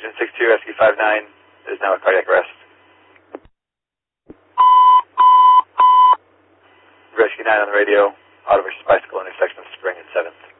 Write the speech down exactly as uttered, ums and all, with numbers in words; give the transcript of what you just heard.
Engine six two, Rescue five nine is now at cardiac arrest. Rescue nine on the radio, auto versus bicycle intersection of Spring and seventh.